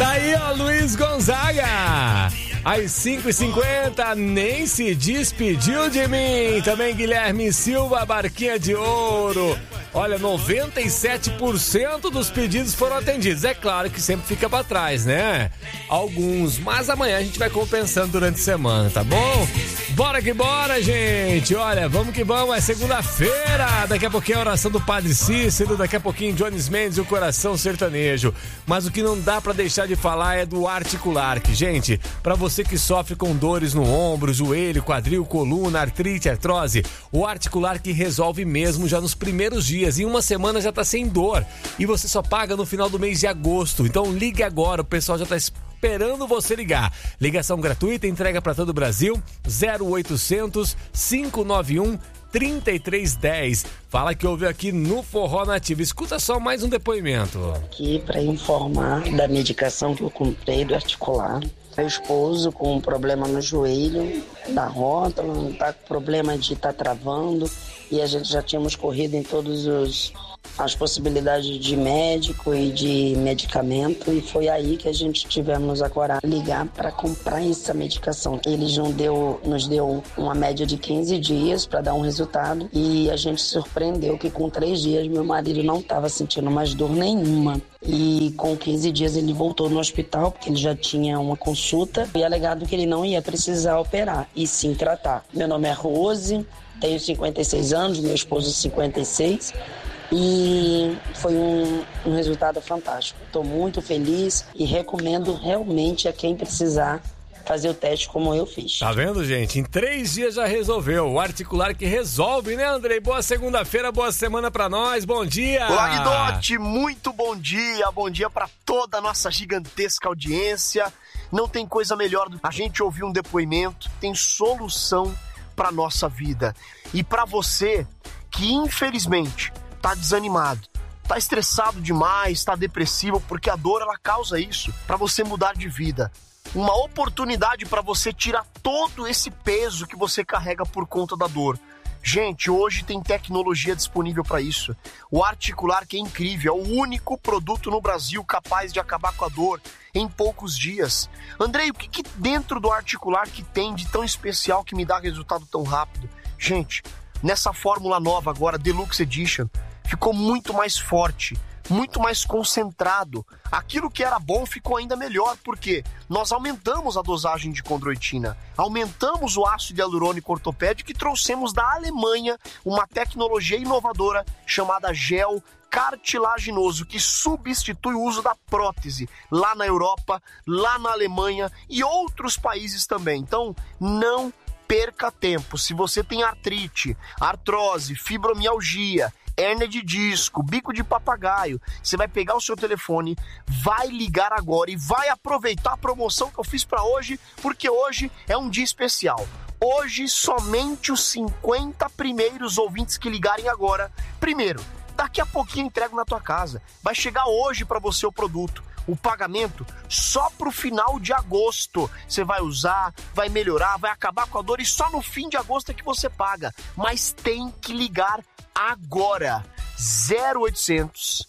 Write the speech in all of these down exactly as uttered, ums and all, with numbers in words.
Tá aí, ó, Luiz Gonzaga. Às cinco e cinquenta, nem se despediu de mim. Também Guilherme Silva, Barquinha de Ouro. Olha, noventa e sete por cento dos pedidos foram atendidos. É claro que sempre fica pra trás, né? Alguns, mas amanhã a gente vai compensando durante a semana, tá bom? Bora que bora, gente! Olha, vamos que vamos, é segunda-feira. Daqui a pouquinho a oração do Padre Cícero, daqui a pouquinho Jones Mendes e o Coração Sertanejo. Mas o que não dá pra deixar de falar é do Articulark. Gente, pra você que sofre com dores no ombro, joelho, quadril, coluna, artrite, artrose, o Articulark resolve mesmo já nos primeiros dias. Em uma semana já tá sem dor. E você só paga no final do mês de agosto. Então ligue agora, o pessoal já tá esperando você ligar. Ligação gratuita, entrega para todo o Brasil. zero oitocentos, cinco nove um, três três um zero. Fala que ouviu aqui no Forró Nativa. Escuta só mais um depoimento. Aqui para informar da medicação que eu comprei do Articular. Meu esposo com um problema no joelho, da rótula, tá com problema de estar tá travando, e a gente já tínhamos corrido em todas as possibilidades de médico e de medicamento, e foi aí que a gente tivemos a coragem de ligar para comprar essa medicação. Eles nos deu, nos deu uma média de quinze dias para dar um resultado, e a gente se surpreendeu que com três dias meu marido não estava sentindo mais dor nenhuma. E com quinze dias ele voltou no hospital, porque ele já tinha uma consulta, e alegado que ele não ia precisar operar, e sim tratar. Meu nome é Rose, tenho cinquenta e seis anos, meu esposo cinquenta e seis, e foi um, um resultado fantástico. Estou muito feliz e recomendo realmente a quem precisar fazer o teste como eu fiz. Tá vendo, gente? Em três dias já resolveu. O Articular que resolve, né, Andrei? Boa segunda-feira, boa semana pra nós. Bom dia! Olá, Guidotti, muito bom dia. Bom dia pra toda a nossa gigantesca audiência. Não tem coisa melhor do que a gente ouvir um depoimento. Tem solução pra nossa vida. E pra você que, infelizmente, tá desanimado, tá estressado demais, tá depressivo, porque a dor, ela causa isso. Pra você mudar de vida. Uma oportunidade para você tirar todo esse peso que você carrega por conta da dor. Gente, hoje tem tecnologia disponível para isso. O Articular, que é incrível, é o único produto no Brasil capaz de acabar com a dor em poucos dias. Andrei, o que, que dentro do Articular que tem de tão especial que me dá resultado tão rápido? Gente, nessa fórmula nova agora, Deluxe Edition, ficou muito mais forte, muito mais concentrado. Aquilo que era bom ficou ainda melhor, porque nós aumentamos a dosagem de condroitina, aumentamos o ácido hialurônico ortopédico e trouxemos da Alemanha uma tecnologia inovadora chamada gel cartilaginoso, que substitui o uso da prótese lá na Europa, lá na Alemanha e outros países também. Então, não perca tempo. Se você tem artrite, artrose, fibromialgia, hérnia de disco, bico de papagaio, você vai pegar o seu telefone, vai ligar agora e vai aproveitar a promoção que eu fiz para hoje, porque hoje é um dia especial. Hoje, somente os cinquenta primeiros ouvintes que ligarem agora. Primeiro, daqui a pouquinho eu entrego na tua casa. Vai chegar hoje para você o produto. O pagamento só pro final de agosto. Você vai usar, vai melhorar, vai acabar com a dor e só no fim de agosto é que você paga. Mas tem que ligar agora. zero oitocentos,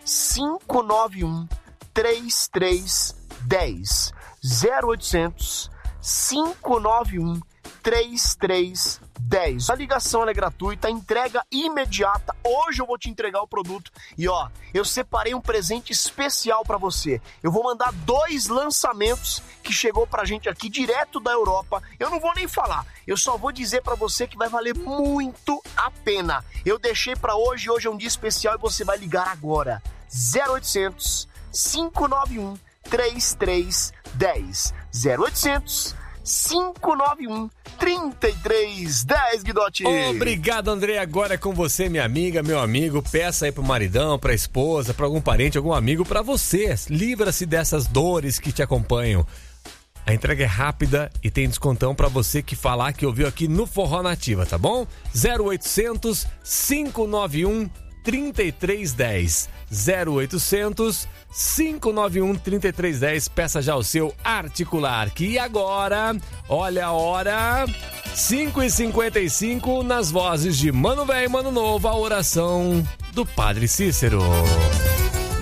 cinco nove um, três três um zero. zero oitocentos, cinco nove um, três três um zero. A ligação ela é gratuita, a entrega imediata. Hoje eu vou te entregar o produto e ó, eu separei um presente especial pra você. Eu vou mandar dois lançamentos que chegou pra gente aqui direto da Europa. Eu não vou nem falar, eu só vou dizer pra você que vai valer muito a pena. Eu deixei pra hoje, hoje é um dia especial e você vai ligar agora. zero oitocentos, cinco nove um, três três um zero. zero oitocentos, cinco nove um, três três um zero, Guidotti. Obrigado, André. Agora é com você, minha amiga, meu amigo. Peça aí pro maridão, pra esposa, pra algum parente, algum amigo, pra você. Livra-se dessas dores que te acompanham. A entrega é rápida e tem descontão pra você que falar que ouviu aqui no Forró Nativa, tá bom? zero oitocentos, cinco nove um, três três um zero. zero oitocentos, cinco nove um, três três um zero. Peça já o seu Articular. E agora, olha a hora, cinco e cinquenta e cinco, nas vozes de Mano Velho e Mano Novo, a oração do Padre Cícero.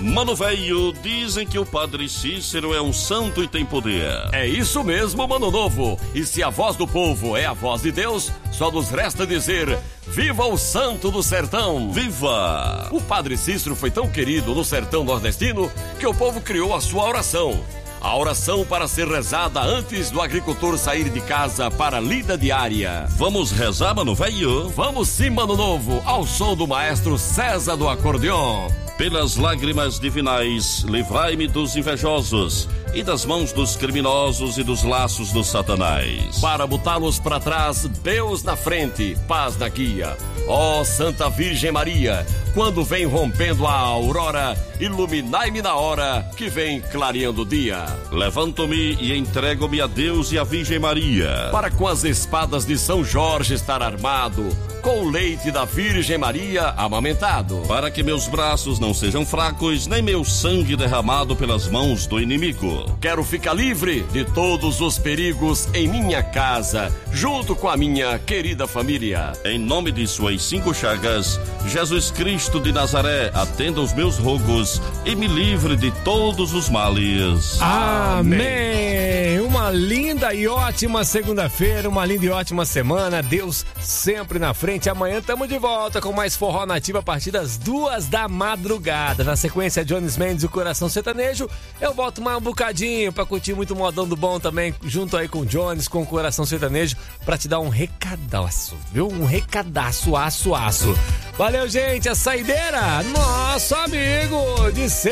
Mano Velho, dizem que o Padre Cícero é um santo e tem poder. É isso mesmo, Mano Novo. E se a voz do povo é a voz de Deus, só nos resta dizer: viva o santo do sertão! Viva! O Padre Cícero foi tão querido no sertão nordestino que o povo criou a sua oração. A oração para ser rezada antes do agricultor sair de casa para a lida diária. Vamos rezar, Mano Velho? Vamos sim, Mano Novo, ao som do maestro César do acordeon. Pelas lágrimas divinais, livrai-me dos invejosos e das mãos dos criminosos e dos laços do Satanás. Para botá-los para trás, Deus na frente, paz na guia. Ó Santa Virgem Maria, quando vem rompendo a aurora, iluminai-me na hora que vem clareando o dia. Levanto-me e entrego-me a Deus e a Virgem Maria, para com as espadas de São Jorge estar armado, com o leite da Virgem Maria amamentado, para que meus braços não sejam fracos, nem meu sangue derramado pelas mãos do inimigo. Quero ficar livre de todos os perigos em minha casa, junto com a minha querida família. Em nome de suas cinco chagas, Jesus Cristo de Nazaré, atenda os meus rogos e me livre de todos os males. Amém! Uma linda e ótima segunda-feira, uma linda e ótima semana. Deus sempre na frente. Amanhã estamos de volta com mais Forró Nativa a partir das duas da madrugada. Na sequência, Jones Mendes e o Coração Sertanejo. Eu volto mais um bocadinho pra curtir muito modão do bom também, junto aí com o Jones, com o Coração Sertanejo, pra te dar um recadaço, viu? Um recadaço, aço, aço. Valeu, gente. A saideira, nosso amigo de sempre.